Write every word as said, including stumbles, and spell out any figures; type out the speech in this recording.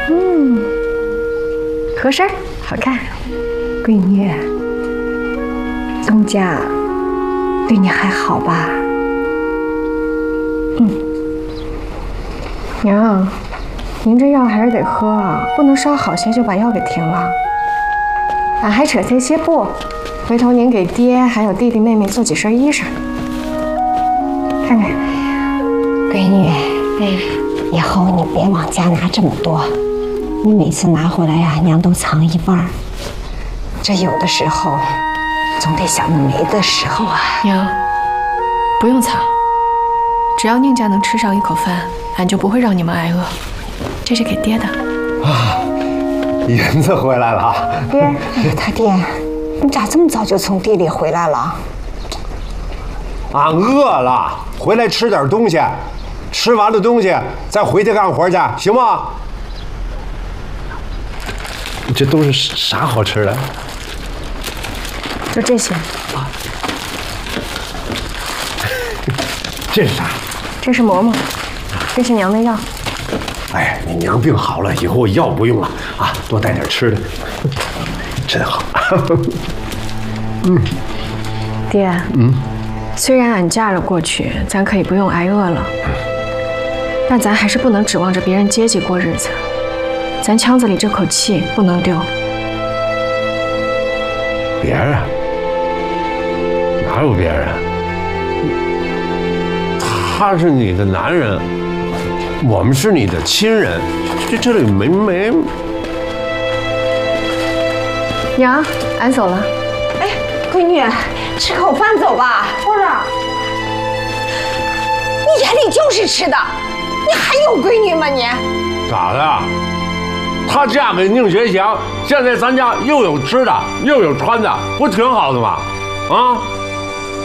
嗯，合身，好看。闺女，东家对你还好吧？嗯。娘，您这药还是得喝啊，不能稍好些就把药给停了。俺还扯些些布，回头您给爹还有弟弟妹妹做几身衣裳。看看， 闺女，哎，以后你别往家拿这么多，你每次拿回来呀、啊，娘都藏一半儿。这有的时候，总得想着没的时候啊。 娘，不用藏，只要宁家能吃上一口饭，俺就不会让你们挨饿。这是给爹的。 啊，银子回来了。 爹，哎呀，他爹，你咋这么早就从地里回来了？ 俺饿了，回来吃点东西，吃完了东西再回去干活去，行吗？这都是啥好吃的？ 就这些。 啊，这是啥？ 这是馍馍，这是娘的药。 哎，你娘病好了以后药不用了啊，多带点吃的，真好。嗯， 爹，嗯，虽然俺嫁了过去，咱可以不用挨饿了，但咱还是不能指望着别人接济过日子，咱腔子里这口气不能丢。 别人？哪有别人？他是你的男人，我们是你的亲人，这这里没没。 娘，俺走了。 哎，闺女，吃口饭走吧。 不是， 你眼里就是吃的，你还有闺女吗你？ 咋的？她嫁给宁学祥，现在咱家又有吃的又有穿的，不挺好的吗？啊！